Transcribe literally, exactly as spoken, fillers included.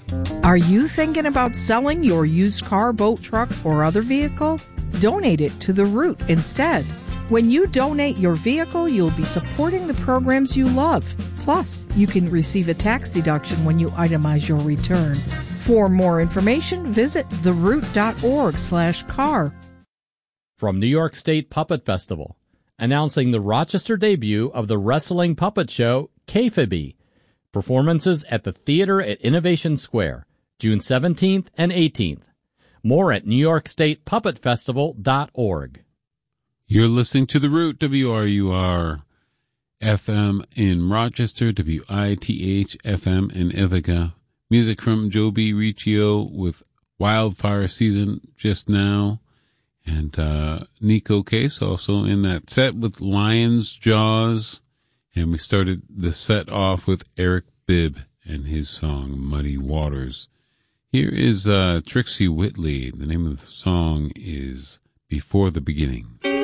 Are you thinking about selling your used car, boat, truck, or other vehicle? Donate it to The Root instead. When you donate your vehicle, you'll be supporting the programs you love. Plus, you can receive a tax deduction when you itemize your return. For more information, visit theroot.org slash car. From New York State Puppet Festival, announcing the Rochester debut of the wrestling puppet show, K-F-B. Performances at the Theater at Innovation Square, June seventeenth and eighteenth. More at new york state puppet festival dot org. You're listening to The Root, W R U R F M in Rochester, W I T H F M in Ithaca. Music from Joe B. Riccio with Wildfire Season just now. And uh, Nico Case also in that set with Lion's Jaws. And we started the set off with Eric Bibb and his song Muddy Waters. Here is uh, Trixie Whitley. The name of the song is Before the Beginning.